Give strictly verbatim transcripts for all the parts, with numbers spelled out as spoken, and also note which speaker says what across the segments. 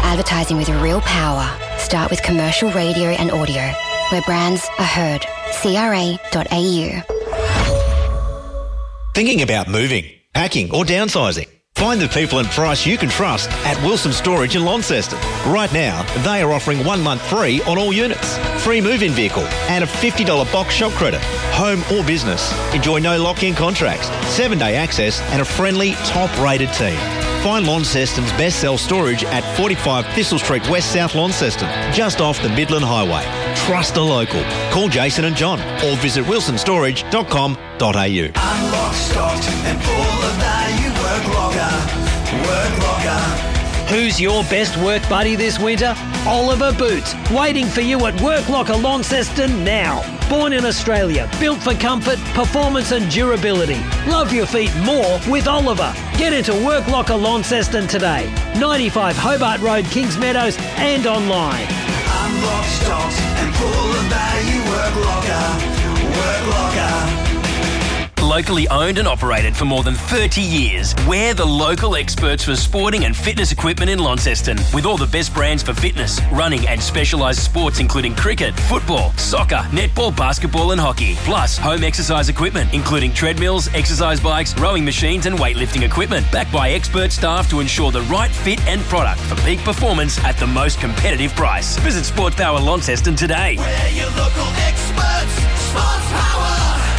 Speaker 1: Advertising with real power. Start with commercial radio and audio, where brands are heard. C R A dot A U.
Speaker 2: Thinking about moving, packing or downsizing? Find the people and price you can trust at Wilson Storage in Launceston. Right now, they are offering one month free on all units, free move-in vehicle and a fifty dollars box shop credit. Home or business, enjoy no lock-in contracts, seven-day access and a friendly, top-rated team. Find Launceston's best sell storage at forty-five Thistle Street West, South Launceston, just off the Midland Highway. Trust a local. Call Jason and John or visit wilson storage dot com dot a u.
Speaker 3: Unlocked, stocked and full of value. Work Locker. Work Locker.
Speaker 4: Who's your best work buddy this winter? Oliver Boots, waiting for you at Work Locker Launceston now. Born in Australia, built for comfort, performance and durability. Love your feet more with Oliver. Get into Work Locker Launceston today. ninety-five Hobart Road, Kings Meadows and online.
Speaker 3: Unlocked, stocked and full of value. Work Locker. Work Locker.
Speaker 5: Locally owned and operated for more than thirty years, we're the local experts for sporting and fitness equipment in Launceston, with all the best brands for fitness, running and specialised sports including cricket, football, soccer, netball, basketball and hockey, plus home exercise equipment including treadmills, exercise bikes, rowing machines and weightlifting equipment, backed by expert staff to ensure the right fit and product for peak performance at the most competitive price. Visit Sports Power Launceston today.
Speaker 3: We're your local experts. Sports Power.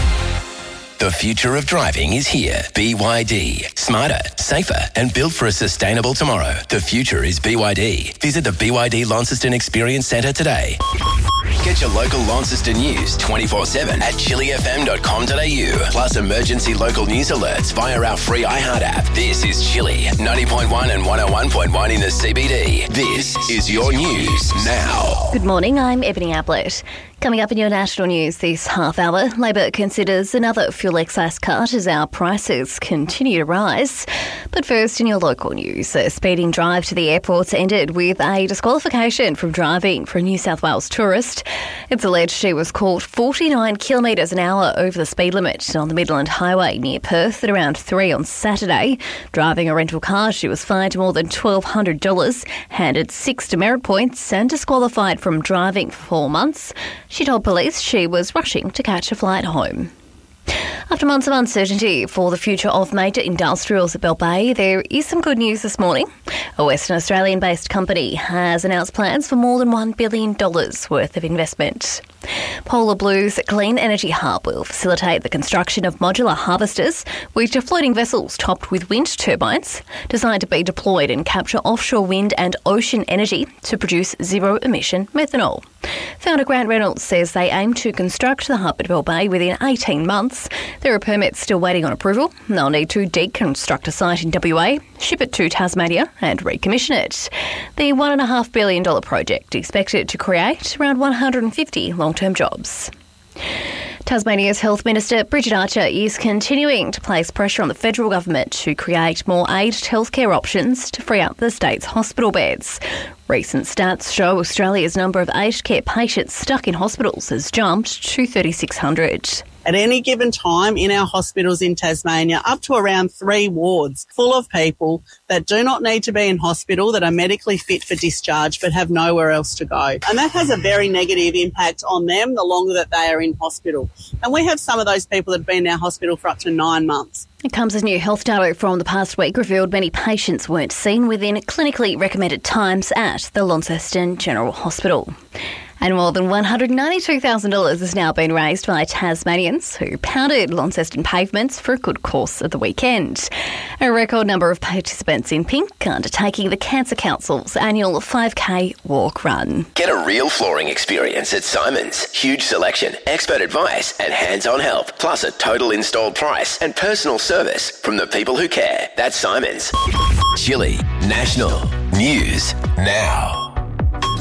Speaker 6: The future of driving is here. B Y D. Smarter, safer and built for a sustainable tomorrow. The future is B Y D. Visit the B Y D Launceston Experience Centre today. Get your local Launceston news twenty-four seven at chili f m dot com dot a u. Plus emergency local news alerts via our free iHeart app. This is Chili, ninety point one and one oh one point one in the C B D. This is your news now.
Speaker 7: Good morning, I'm Ebony Ablett. Coming up in your national news this half hour, Labor considers another fuel excise cut as our prices continue to rise. But first, in your local news, a speeding drive to the airport ended with a disqualification from driving for a New South Wales tourist. It's alleged she was caught forty-nine kilometres an hour over the speed limit on the Midland Highway near Perth at around three on Saturday. Driving a rental car, she was fined more than twelve hundred dollars, handed six demerit points and disqualified from driving for four months. She told police she was rushing to catch a flight home. After months of uncertainty for the future of major industrials at Bell Bay, there is some good news this morning. A Western Australian-based company has announced plans for more than one billion dollars worth of investment. Polar Blue's Clean Energy Hub will facilitate the construction of modular harvesters, which are floating vessels topped with wind turbines designed to be deployed and capture offshore wind and ocean energy to produce zero-emission methanol. Founder Grant Reynolds says they aim to construct the hub at Bell Bay within eighteen months. There are permits still waiting on approval. They'll need to deconstruct a site in W A, ship it to Tasmania and recommission it. The one point five billion dollars project expected to create around one hundred fifty long-term jobs. Tasmania's Health Minister Bridget Archer is continuing to place pressure on the federal government to create more aged healthcare options to free up the state's hospital beds. Recent stats show Australia's number of aged care patients stuck in hospitals has jumped to three thousand six hundred.
Speaker 8: At any given time in our hospitals in Tasmania, up to around three wards full of people that do not need to be in hospital, that are medically fit for discharge but have nowhere else to go. And that has a very negative impact on them the longer that they are in hospital. And we have some of those people that have been in our hospital for up to nine months.
Speaker 7: It comes as new health data from the past week revealed many patients weren't seen within clinically recommended times at the Launceston General Hospital. And more than one hundred ninety-two thousand dollars has now been raised by Tasmanians who pounded Launceston pavements for a good cause of the weekend. A record number of participants in pink undertaking the Cancer Council's annual five K walk run.
Speaker 6: Get a real flooring experience at Simon's. Huge selection, expert advice and hands-on help, plus a total installed price and personal service from the people who care. That's Simon's. Chili National News Now.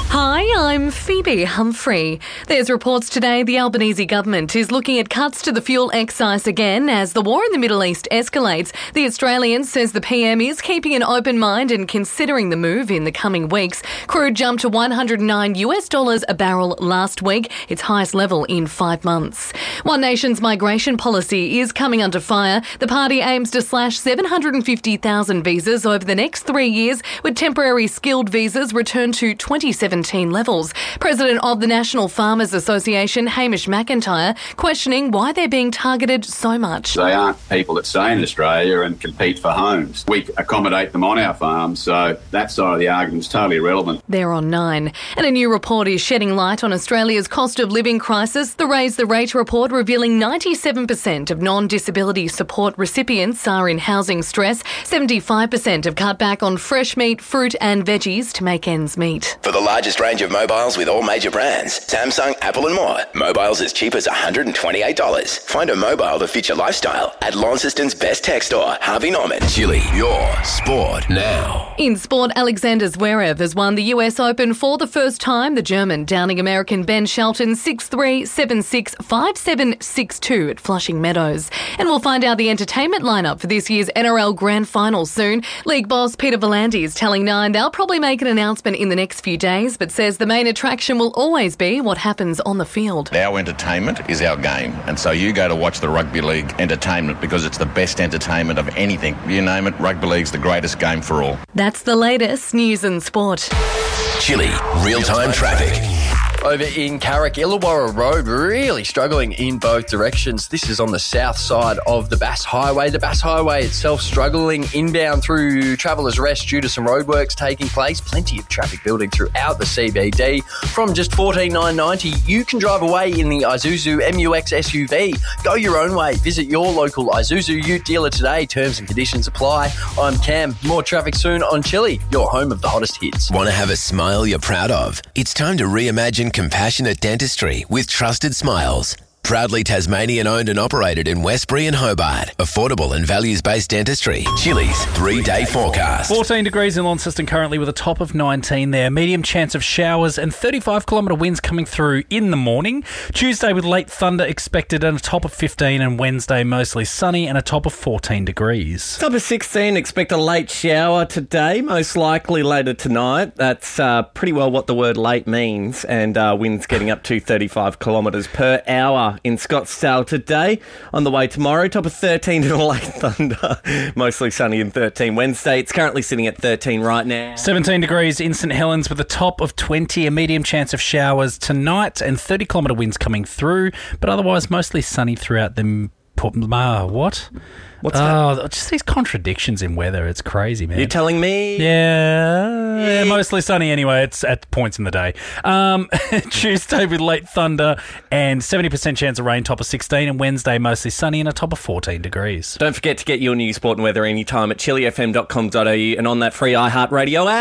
Speaker 9: Hi, I'm Phoebe Humphrey. There's reports today the Albanese government is looking at cuts to the fuel excise again as the war in the Middle East escalates. The Australian says the P M is keeping an open mind and considering the move in the coming weeks. Crude jumped to one hundred nine US dollars a barrel last week, its highest level in five months. One Nation's migration policy is coming under fire. The party aims to slash seven hundred fifty thousand visas over the next three years, with temporary skilled visas returned to twenty seventeen levels. President of the National Farmers Association, Hamish McIntyre, questioning why they're being targeted so much.
Speaker 10: They aren't people that stay in Australia and compete for homes. We accommodate them on our farms, so that side of the argument is totally irrelevant.
Speaker 9: They're on nine. And a new report is shedding light on Australia's cost of living crisis. The Raise the Rate report revealing ninety-seven percent of non-disability support recipients are in housing stress. seventy-five percent have cut back on fresh meat, fruit and veggies to make ends meet.
Speaker 6: For the largest range of mobiles with all major brands, Samsung, Apple and more. Mobiles as cheap as one hundred twenty-eight dollars. Find a mobile that fits your lifestyle at Launceston's best tech store, Harvey Norman. Chili, your sport now.
Speaker 9: In sport, Alexander Zverev has won the U S Open for the first time. The German downing American Ben Shelton six three, seven six, five seven, six two at Flushing Meadows. And we'll find out the entertainment lineup for this year's N R L Grand Final soon. League boss Peter V'landys is telling Nine they'll probably make an announcement in the next few days, but says the main attraction will always be what happens on the field.
Speaker 11: Our entertainment is our game, and so you go to watch the rugby league entertainment because it's the best entertainment of anything. You name it, rugby league's the greatest game for all.
Speaker 9: That's the latest news and sport.
Speaker 6: Chili, real-time traffic.
Speaker 12: Over in Carrick, Illawarra Road, really struggling in both directions. This is on the south side of the Bass Highway. The Bass Highway itself struggling inbound through Traveller's Rest due to some roadworks taking place. Plenty of traffic building throughout the C B D. From just fourteen thousand nine hundred ninety, you can drive away in the Isuzu M U X S U V. Go your own way. Visit your local Isuzu Ute dealer today. Terms and conditions apply. I'm Cam. More traffic soon on Chili, your home of the hottest hits.
Speaker 6: Want to have a smile you're proud of? It's time to reimagine compassionate dentistry with Trusted Smiles. Proudly Tasmanian owned and operated in Westbury and Hobart. Affordable and values-based dentistry. Chili's three-day forecast.
Speaker 13: fourteen degrees in Launceston currently with a top of nineteen there. Medium chance of showers and thirty-five kilometre winds coming through in the morning. Tuesday with late thunder expected and a top of fifteen, and Wednesday mostly sunny and a top of fourteen degrees.
Speaker 14: Top of sixteen, expect a late shower today, most likely later tonight. That's uh, pretty well what the word late means, and uh, winds getting up to thirty-five kilometres per hour. In Scottsdale today. On the way tomorrow, top of thirteen and a late thunder. Mostly sunny and thirteen Wednesday. It's currently sitting at thirteen right now.
Speaker 13: seventeen degrees in St Helens with a top of twenty. A medium chance of showers tonight and thirty kilometre winds coming through, but otherwise mostly sunny throughout the... Uh, what?
Speaker 14: What's
Speaker 13: oh,
Speaker 14: that?
Speaker 13: Just these contradictions in weather. It's crazy, man.
Speaker 14: You're telling me?
Speaker 13: Yeah. yeah mostly sunny anyway. It's at points in the day. Um, Tuesday with late thunder and seventy percent chance of rain, top of sixteen. And Wednesday mostly sunny and a top of fourteen degrees.
Speaker 14: Don't forget to get your news, sport and weather anytime at chili f m dot com dot a u and on that free iHeartRadio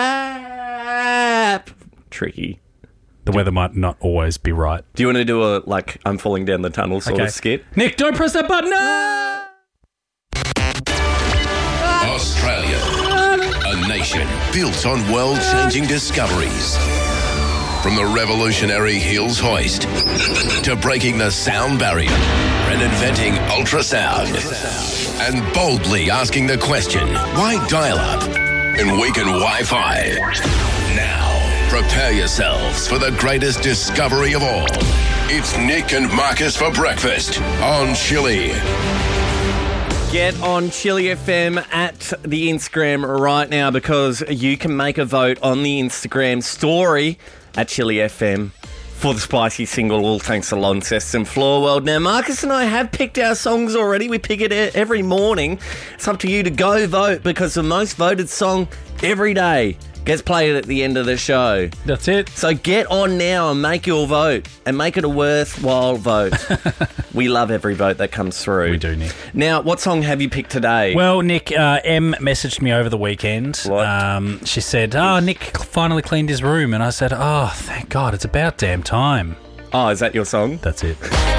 Speaker 14: app. Tricky.
Speaker 13: The weather might not always be right.
Speaker 14: Do you want to do a, like, I'm falling down the tunnel sort
Speaker 13: okay.
Speaker 14: of skit?
Speaker 13: Nick, don't press that button. No!
Speaker 6: Australia, a nation built on world-changing discoveries. From the revolutionary Hills hoist to breaking the sound barrier and inventing ultrasound and boldly asking the question, why dial-up and weaken Wi-Fi? Now, prepare yourselves for the greatest discovery of all. It's Nick and Marcus for breakfast on Chili.
Speaker 14: Get on Chili F M at the Instagram right now because you can make a vote on the Instagram story at Chili F M for the spicy single, all thanks to Launceston Floor World. Now, Marcus and I have picked our songs already. We pick it every morning. It's up to you to go vote because the most voted song every day gets played at the end of the show.
Speaker 13: That's it.
Speaker 14: So get on now and make your vote and make it a worthwhile vote. We love every vote that comes through.
Speaker 13: We do, Nick.
Speaker 14: Now, what song have you picked today?
Speaker 13: Well, Nick, uh, Em messaged me over the weekend.
Speaker 14: What?
Speaker 13: Um, she said, oh, Nick finally cleaned his room. And I said, oh, thank God, it's about damn time.
Speaker 14: Oh, is that your song?
Speaker 13: That's it.